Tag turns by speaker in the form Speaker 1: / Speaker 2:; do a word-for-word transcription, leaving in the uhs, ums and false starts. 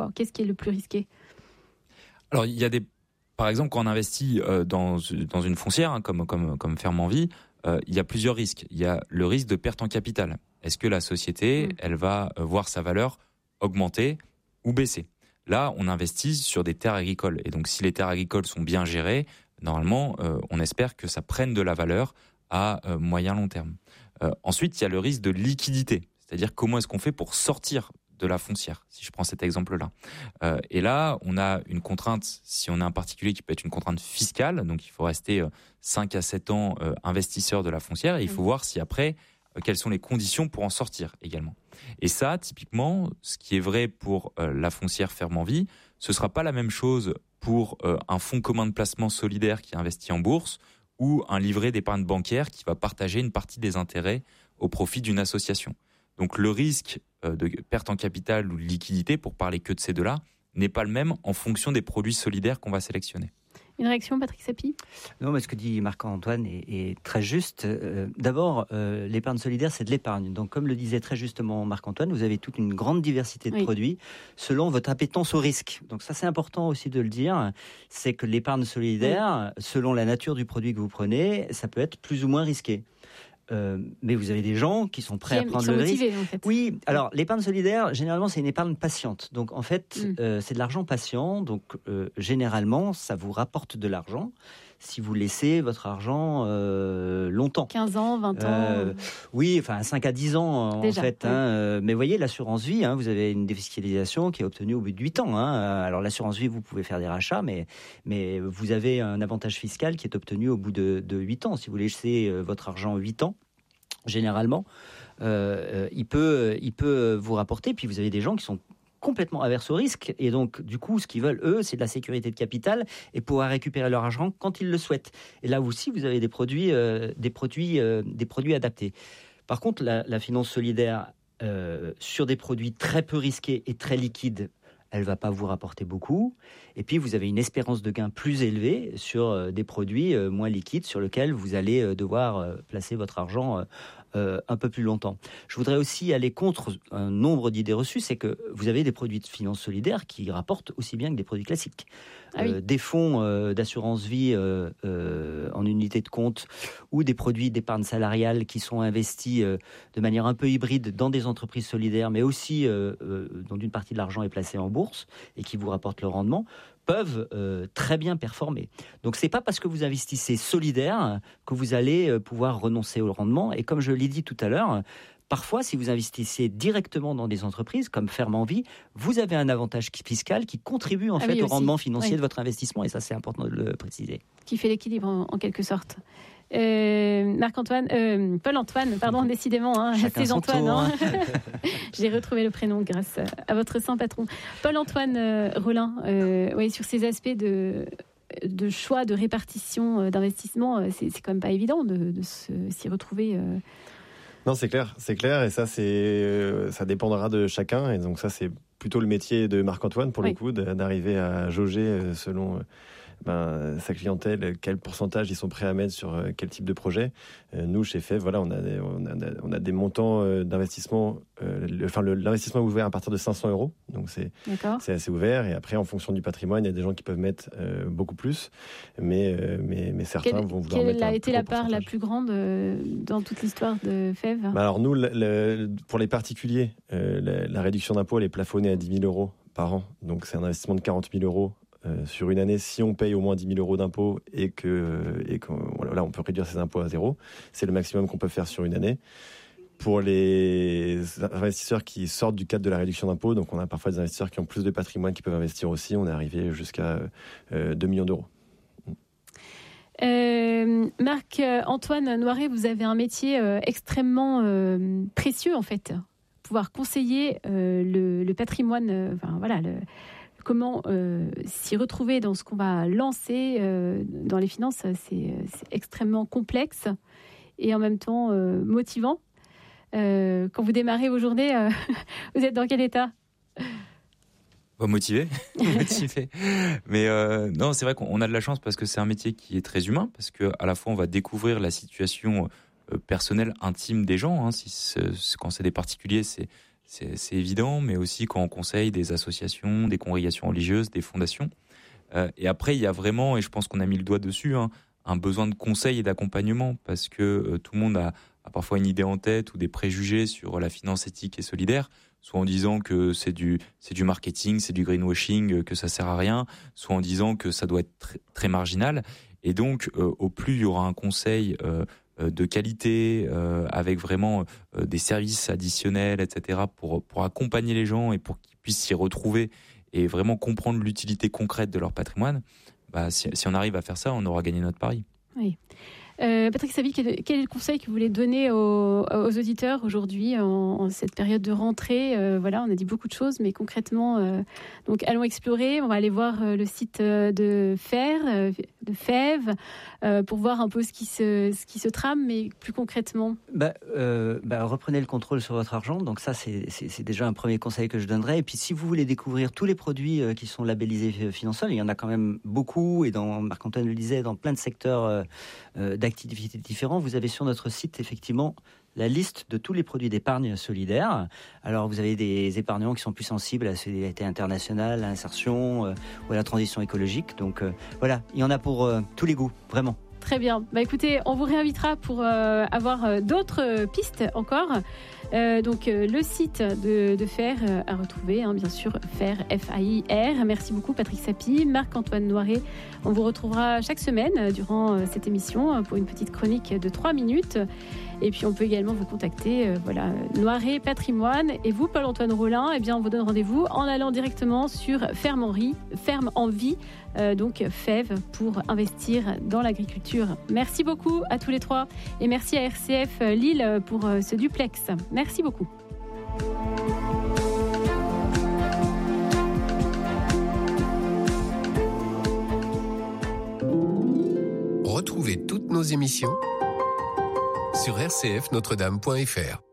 Speaker 1: quoi ? Qu'est-ce qui est le plus risqué ?
Speaker 2: Alors, il y a des, par exemple, quand on investit euh, dans dans une foncière, hein, comme comme comme Ferme Envie, euh, il y a plusieurs risques. Il y a le risque de perte en capital. Est-ce que la société, mmh. elle va voir sa valeur augmenter ou baisser ? Là, on investit sur des terres agricoles. Et donc, si les terres agricoles sont bien gérées, normalement, euh, on espère que ça prenne de la valeur à euh, moyen long terme. Euh, ensuite, il y a le risque de liquidité. C'est-à-dire, comment est-ce qu'on fait pour sortir de la foncière, si je prends cet exemple-là. Euh, et là, on a une contrainte, si on est un particulier, qui peut être une contrainte fiscale. Donc, il faut rester euh, cinq à sept ans euh, investisseur de la foncière. Et il faut mmh. voir si après, euh, quelles sont les conditions pour en sortir également. Et ça, typiquement, ce qui est vrai pour euh, la foncière Ferme Envie, ce sera pas la même chose pour euh, un fonds commun de placement solidaire qui investit en bourse ou un livret d'épargne bancaire qui va partager une partie des intérêts au profit d'une association. Donc le risque euh, de perte en capital ou de liquidité, pour parler que de ces deux-là, n'est pas le même en fonction des produits solidaires qu'on va sélectionner.
Speaker 1: Une réaction, Patrick Sapie ?
Speaker 3: Non, mais ce que dit Marc-Antoine est, est très juste. Euh, d'abord, euh, l'épargne solidaire, c'est de l'épargne. Donc, comme le disait très justement Marc-Antoine, vous avez toute une grande diversité de oui. produits selon votre appétence au risque. Donc ça, c'est important aussi de le dire. C'est que l'épargne solidaire, oui. selon la nature du produit que vous prenez, ça peut être plus ou moins risqué. Euh, mais vous avez des gens qui sont prêts qui à prendre le risque.
Speaker 1: En fait.
Speaker 3: Oui, alors l'épargne solidaire, généralement, c'est une épargne patiente. Donc en fait, mm. euh, c'est de l'argent patient. Donc euh, généralement, ça vous rapporte de l'argent si vous laissez votre argent euh, longtemps.
Speaker 1: quinze ans, vingt ans euh,
Speaker 3: Oui, enfin cinq à dix ans en
Speaker 1: Déjà,
Speaker 3: fait.
Speaker 1: Oui.
Speaker 3: Hein, mais voyez, l'assurance vie, hein, vous avez une défiscalisation qui est obtenue au bout de huit ans. Hein. Alors l'assurance vie, vous pouvez faire des rachats, mais, mais vous avez un avantage fiscal qui est obtenu au bout de, de huit ans. Si vous laissez votre argent huit ans, généralement, euh, il peut, il peut vous rapporter. Puis vous avez des gens qui sont complètement averses au risque, et donc du coup, ce qu'ils veulent eux, c'est de la sécurité de capital et pouvoir récupérer leur argent quand ils le souhaitent. Et là aussi, vous avez des produits, euh, des produits, euh, des produits adaptés. Par contre, la, la finance solidaire euh, sur des produits très peu risqués et très liquides, elle va pas vous rapporter beaucoup. Et puis, vous avez une espérance de gain plus élevée sur euh, des produits euh, moins liquides sur lesquels vous allez euh, devoir euh, placer votre argent euh, euh, un peu plus longtemps. Je voudrais aussi aller contre un nombre d'idées reçues, c'est que vous avez des produits de finance solidaire qui rapportent aussi bien que des produits classiques. Ah oui. euh, des fonds euh, d'assurance vie euh, euh, en unité de compte ou des produits d'épargne salariale qui sont investis euh, de manière un peu hybride dans des entreprises solidaires, mais aussi euh, euh, dont une partie de l'argent est placée en bourse et qui vous rapporte le rendement, peuvent euh, très bien performer. Donc c'est pas parce que vous investissez solidaire que vous allez euh, pouvoir renoncer au rendement. Et comme je l'ai dit tout à l'heure, parfois, si vous investissez directement dans des entreprises comme Ferme Envie, vous avez un avantage fiscal qui contribue en ah fait oui, au rendement financier oui. de votre investissement. Et ça, c'est important de le préciser.
Speaker 1: Qui fait l'équilibre en, en quelque sorte. Euh, Marc-Antoine, euh, Paul-Antoine, pardon, décidément, hein, c'est Antoine. Hein. J'ai retrouvé le prénom grâce à votre saint patron. Paul-Antoine euh, Rolin, euh, oui, sur ces aspects de, de choix, de répartition, euh, d'investissement, c'est, c'est quand même pas évident de, de se, s'y retrouver. Euh...
Speaker 4: Non, c'est clair, c'est clair, et ça, c'est, euh, ça dépendra de chacun, et donc ça, c'est plutôt le métier de Marc-Antoine, pour oui. le coup, d'arriver à jauger selon ben, sa clientèle, quel pourcentage ils sont prêts à mettre sur quel type de projet. Euh, nous, chez F E V, voilà, on a, des, on a, on a des montants d'investissement, euh, le, enfin, le, l'investissement est ouvert à partir de cinq cents euros, donc c'est, c'est assez ouvert, et après, en fonction du patrimoine, il y a des gens qui peuvent mettre euh, beaucoup plus, mais, euh, mais, mais certains
Speaker 1: quelle,
Speaker 4: vont vouloir
Speaker 1: mettre
Speaker 4: un
Speaker 1: Quelle a été la part
Speaker 4: pourcentage.
Speaker 1: la plus grande euh, dans toute l'histoire de F E V?
Speaker 4: bah Alors nous, le, le, pour les particuliers, euh, la, la réduction d'impôt, elle est plafonnée à dix mille euros par an, donc c'est un investissement de quarante mille euros Euh, sur une année. Si on paye au moins dix mille euros d'impôts et que, et que voilà, là, on peut réduire ses impôts à zéro, c'est le maximum qu'on peut faire sur une année. Pour les investisseurs qui sortent du cadre de la réduction d'impôts, donc on a parfois des investisseurs qui ont plus de patrimoine qui peuvent investir aussi, on est arrivé jusqu'à euh, deux millions d'euros.
Speaker 1: Euh, Marc-Antoine Noiret, vous avez un métier euh, extrêmement euh, précieux en fait. Pouvoir conseiller euh, le, le patrimoine, euh, enfin voilà, le comment euh, s'y retrouver dans ce qu'on va lancer euh, dans les finances, c'est, c'est extrêmement complexe et en même temps euh, motivant. Euh, quand vous démarrez vos journées, euh, vous êtes dans quel état ?
Speaker 2: Bah, motivé, motivé. Mais euh, non, c'est vrai qu'on a de la chance parce que c'est un métier qui est très humain, parce que à la fois on va découvrir la situation euh, personnelle, intime des gens. Hein, si c'est, quand c'est des particuliers, c'est c'est, c'est évident, mais aussi quand on conseille des associations, des congrégations religieuses, des fondations. Euh, et après, il y a vraiment, et je pense qu'on a mis le doigt dessus, hein, un besoin de conseil et d'accompagnement, parce que euh, tout le monde a, a parfois une idée en tête ou des préjugés sur la finance éthique et solidaire, soit en disant que c'est du, c'est du marketing, c'est du greenwashing, que ça sert à rien, soit en disant que ça doit être très, très marginal. Et donc, euh, au plus il y aura un conseil euh, de qualité, euh, avec vraiment euh, des services additionnels, et cetera, pour, pour accompagner les gens et pour qu'ils puissent s'y retrouver et vraiment comprendre l'utilité concrète de leur patrimoine, bah, si, si on arrive à faire ça, on aura gagné notre pari.
Speaker 1: Oui. Euh, Patrick Savy, quel, quel est le conseil que vous voulez donner aux, aux auditeurs aujourd'hui en, en cette période de rentrée? euh, Voilà, on a dit beaucoup de choses, mais concrètement, euh, donc allons explorer. On va aller voir euh, le site euh, de F E R, euh, de F E V, euh, pour voir un peu ce qui se, ce qui se trame, mais plus concrètement.
Speaker 3: Bah, euh, bah, reprenez le contrôle sur votre argent. Donc ça, c'est, c'est, c'est déjà un premier conseil que je donnerais. Et puis, si vous voulez découvrir tous les produits euh, qui sont labellisés Finansol, il y en a quand même beaucoup. Et dans Marc-Antoine le disait, dans plein de secteurs euh, euh, d'activité différents. Vous avez sur notre site effectivement la liste de tous les produits d'épargne solidaire. Alors vous avez des épargnants qui sont plus sensibles à la solidarité internationale, à l'insertion euh, ou à la transition écologique. Donc euh, voilà, il y en a pour euh, tous les goûts, vraiment.
Speaker 1: Très bien. Bah écoutez, on vous réinvitera pour euh, avoir euh, d'autres pistes encore. Euh, donc euh, le site de, de F E R euh, à retrouver, hein, bien sûr, F E R, F A I R. Merci beaucoup Patrick Sapie, Marc-Antoine Noiret. On vous retrouvera chaque semaine euh, durant euh, cette émission euh, pour une petite chronique de trois minutes. Et puis on peut également vous contacter, euh, voilà, Noiret Patrimoine. Et vous, Paul-Antoine Rollin, eh bien on vous donne rendez-vous en allant directement sur Ferme en, Rie, Ferme en Vie, euh, donc F E V, pour investir dans l'agriculture. Merci beaucoup à tous les trois et merci à R C F Lille pour euh, ce duplex. Merci beaucoup.
Speaker 5: Retrouvez toutes nos émissions sur r c f notre dame point f r.